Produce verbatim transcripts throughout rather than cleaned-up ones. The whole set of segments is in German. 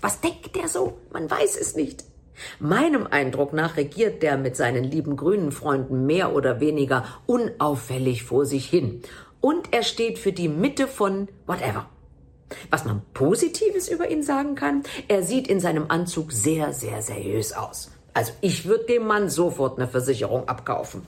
Was denkt der so? Man weiß es nicht. Meinem Eindruck nach regiert der mit seinen lieben grünen Freunden mehr oder weniger unauffällig vor sich hin. Und er steht für die Mitte von whatever. Was man Positives über ihn sagen kann, er sieht in seinem Anzug sehr, sehr seriös aus. Also ich würde dem Mann sofort eine Versicherung abkaufen.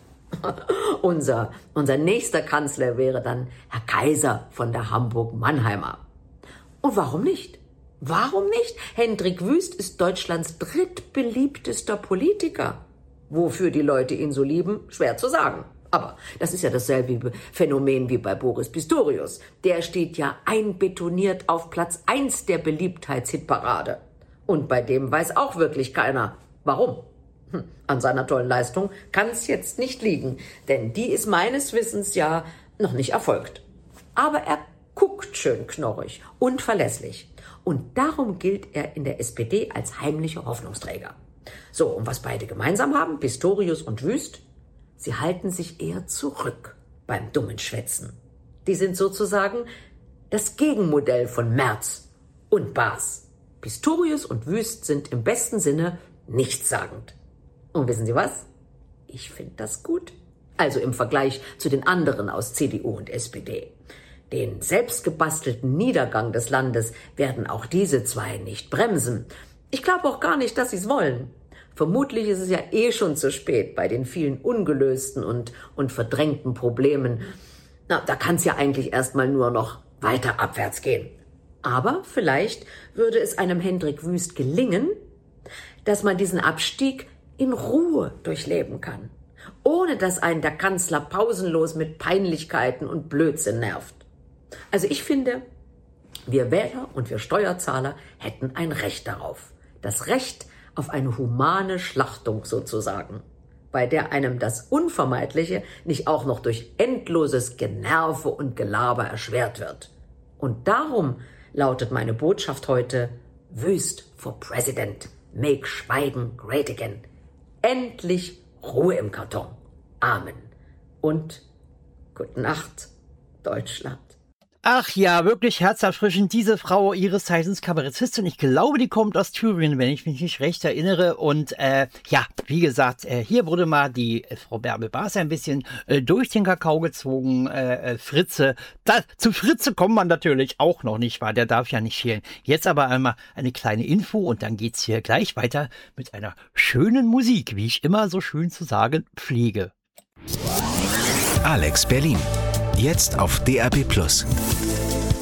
unser, unser nächster Kanzler wäre dann Herr Kaiser von der Hamburg-Mannheimer. Und warum nicht? Warum nicht? Hendrik Wüst ist Deutschlands drittbeliebtester Politiker. Wofür die Leute ihn so lieben, schwer zu sagen. Aber das ist ja dasselbe Phänomen wie bei Boris Pistorius. Der steht ja einbetoniert auf Platz eins der Beliebtheitshitparade. Und bei dem weiß auch wirklich keiner, warum. Hm, an seiner tollen Leistung kann es jetzt nicht liegen, denn die ist meines Wissens ja noch nicht erfolgt. Aber er guckt schön knorrig und verlässlich. Und darum gilt er in der S P D als heimlicher Hoffnungsträger. So, und was beide gemeinsam haben, Pistorius und Wüst, sie halten sich eher zurück beim dummen Schwätzen. Die sind sozusagen das Gegenmodell von Merz und Baas. Pistorius und Wüst sind im besten Sinne nichtssagend. Und wissen Sie was? Ich finde das gut. Also im Vergleich zu den anderen aus C D U und S P D. Den selbstgebastelten Niedergang des Landes werden auch diese zwei nicht bremsen. Ich glaube auch gar nicht, dass sie es wollen. Vermutlich ist es ja eh schon zu spät bei den vielen ungelösten und, und verdrängten Problemen. Na, da kann es ja eigentlich erstmal nur noch weiter abwärts gehen. Aber vielleicht würde es einem Hendrik Wüst gelingen, dass man diesen Abstieg in Ruhe durchleben kann, ohne dass einen der Kanzler pausenlos mit Peinlichkeiten und Blödsinn nervt. Also ich finde, wir Wähler und wir Steuerzahler hätten ein Recht darauf. Das Recht auf eine humane Schlachtung sozusagen, bei der einem das Unvermeidliche nicht auch noch durch endloses Generve und Gelaber erschwert wird. Und darum lautet meine Botschaft heute: Wüst for President, make Schweigen great again. Endlich Ruhe im Karton. Amen. Und gute Nacht, Deutschland. Ach ja, wirklich herzerfrischend. Diese Frau, ihres Zeichens Kabarettistin. Ich glaube, die kommt aus Thüringen, wenn ich mich nicht recht erinnere. Und äh, ja, wie gesagt, äh, hier wurde mal die äh, Frau Bärbel Baas ein bisschen äh, durch den Kakao gezogen. Äh, äh, Fritze, da, zu Fritze kommt man natürlich auch noch nicht, wahr? Der darf ja nicht fehlen. Jetzt aber einmal eine kleine Info und dann geht's hier gleich weiter mit einer schönen Musik, wie ich immer so schön zu sagen pflege. Alex Berlin. Jetzt auf D R B Plus.